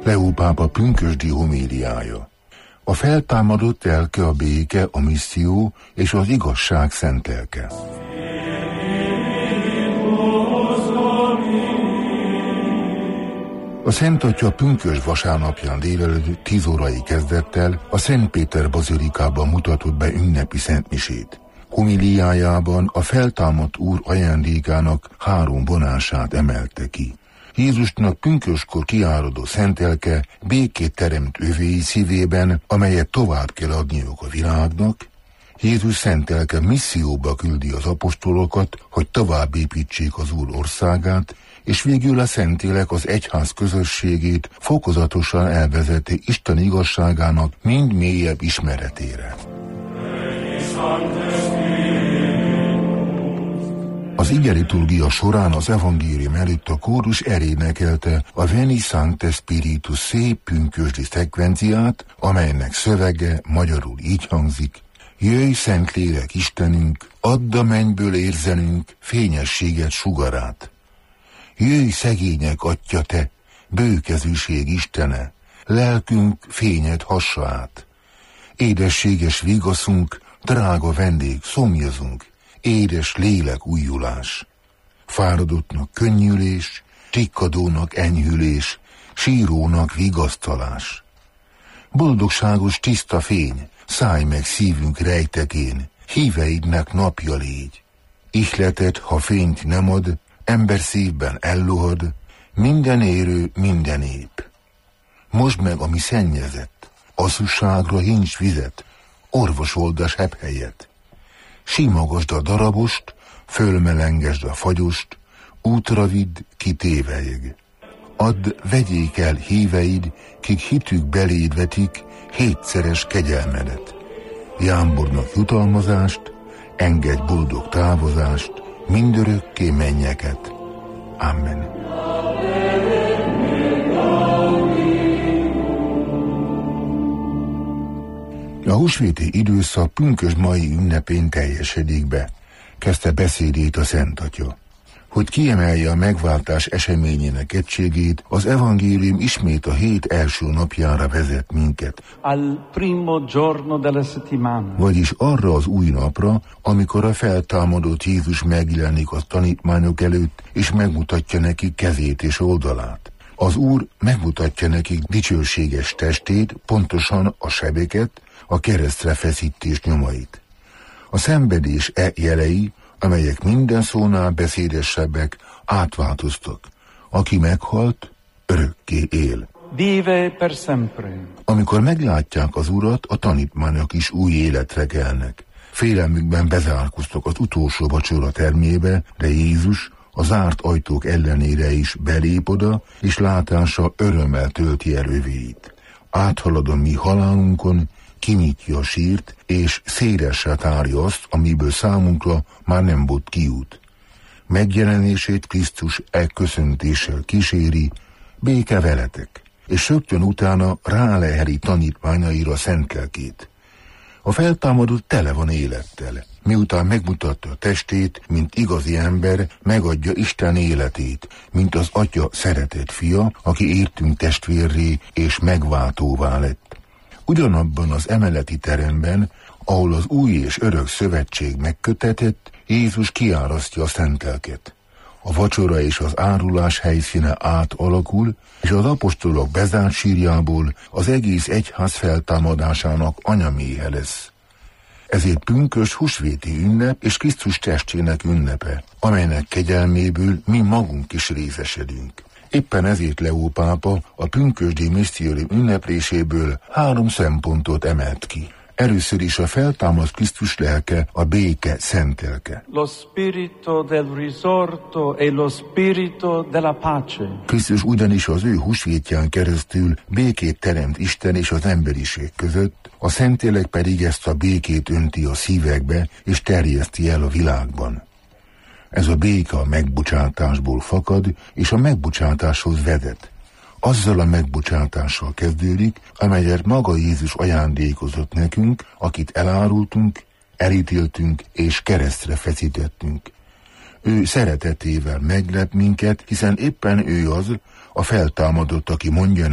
Leó pápa pünkösdi homéliája. A feltámadott lelke, a béke, a misszió és az igazság szent lelke. A Szent Atya pünkösd vasárnapján délelőtt 10 órai kezdettel a Szent Péter bazilikában mutatott be ünnepi szentmisét. Homiliájában a feltámadt Úr ajándékának 3 vonását emelte ki. Jézusnak pünköstkor kiáradó szent lelke békét teremt övéi szívében, amelyet tovább kell adniuk a világnak. Jézus szent lelke misszióba küldi az apostolokat, hogy tovább építsék az Úr országát, és végül a Szentlélek az egyház közösségét fokozatosan elvezeti Isten igazságának mind mélyebb ismeretére. Az igeliturgia során az evangélium előtt a kórus elénekelte a Veni Sancte Spiritus szép pünkösdi szekvenciát, amelynek szövege magyarul így hangzik: Jöjj, Szentlélek Istenünk, add a mennyből érzenünk fényességet sugarát. Jöjj, szegények Atya te, bőkezűség Istene, lelkünk fényed hassa át. Édességes vigaszunk, drága vendég, szomjazunk, édes lélek újulás. Fáradottnak könnyülés, tikkadónak enyhülés, sírónak vigasztalás. Boldogságos tiszta fény, szállj meg szívünk rejtekén, híveidnek napja légy. Ihletet, ha fényt nem ad, ember szívben ellohad, minden érő, minden ép. Mosd meg, ami szennyezett, asszusságra hincs vizet, orvosold a sebb helyet. Simogasd a darabost, fölmelengesd a fagyost, útra vidd, ki tévelyeg. Add, vegyék el híveid, kik hitük beléd vetik, 7-szeres kegyelmedet. Jámbornak jutalmazást, engedj boldog távozást, mindörökké mennyeket. Amen. A húsvéti időszak pünkösd mai ünnepén teljesedik be, kezdte beszédét a Szent Atya. Hogy kiemelje a megváltás eseményének egységét, az evangélium ismét a hét első napjára vezet minket. Al primo giorno della settimana. Vagyis arra az új napra, amikor a feltámadott Jézus megjelenik a tanítványok előtt, és megmutatja nekik kezét és oldalát. Az Úr megmutatja nekik dicsőséges testét, pontosan a sebeket, a keresztre feszítés nyomait. A szenvedés jelei, amelyek minden szónál beszédesebbek, átváltoztak. Aki meghalt, örökké él. Vive per sempre. Amikor meglátják az Urat, a tanítványok is új életre kelnek. Félelmükben bezárkoztak az utolsó vacsora termébe, de Jézus a zárt ajtók ellenére is belép oda, és látása örömmel tölti el övéit. Áthalad a mi halálunkon, kinyitja a sírt, és szélessel tárja azt, amiből számunkra már nem volt kiút. Megjelenését Krisztus köszöntéssel kíséri, béke veletek, és rögtön utána ráleheli tanítványaira szent lelkét. A feltámadott tele van élettel. Miután megmutatta a testét, mint igazi ember, megadja Isten életét, mint az Atya szeretett fia, aki értünk testvérré és megváltóvá lett. Ugyanabban az emeleti teremben, ahol az új és örök szövetség megkötetett, Jézus kiárasztja a szent lelket. A vacsora és az árulás helyszíne átalakul, és az apostolok bezárt sírjából az egész egyház feltámadásának anyaméhe lesz. Ezért pünkösd húsvéti ünnep és Krisztus testének ünnepe, amelynek kegyelméből mi magunk is részesedünk. Éppen ezért Leó pápa a pünkösdi misztérium ünnepléséből 3 szempontot emelt ki. Először is a feltámadt Krisztus lelke, a béke szent lelke. Lo spirito del risorto e lo spirito della pace. Krisztus ugyanis az ő húsvétján keresztül békét teremt Isten és az emberiség között, a Szentlélek pedig ezt a békét önti a szívekbe és terjeszti el a világban. Ez a béke a megbocsátásból fakad, és a megbocsátáshoz vezet. Azzal a megbocsátással kezdődik, amelyet maga Jézus ajándékozott nekünk, akit elárultunk, elítéltünk és keresztre feszítettünk. Ő szeretetével meglep minket, hiszen éppen ő az, a feltámadott, aki mondja